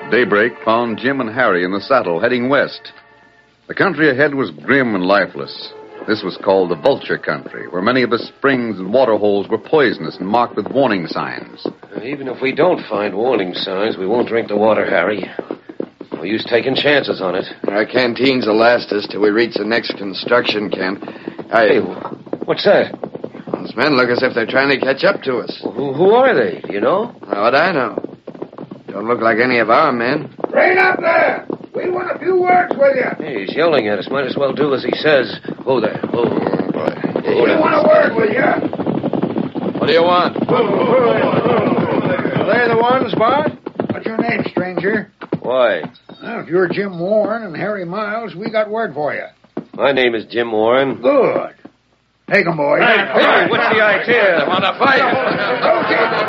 Daybreak found Jim and Harry in the saddle, heading west. The country ahead was grim and lifeless. This was called the Vulture Country, where many of the springs and water holes were poisonous and marked with warning signs. Even if we don't find warning signs, we won't drink the water, Harry. No use taking chances on it. Our canteens will last us till we reach the next construction camp. Hey, what's that? Those men look as if they're trying to catch up to us. Well, who are they? Do you know? How would I know? Don't look like any of our men. Rain up there! We want a few words with you. Hey, he's yelling at us. Might as well do as he says. Whoa there. Whoa. We want a word with you. What do you want? Are they the ones, Bart? What's your name, stranger? Why? Well, if you're Jim Warren and Harry Miles, we got word for you. My name is Jim Warren. Good. Take 'em, boys. Hey, what's the idea? I want to fight.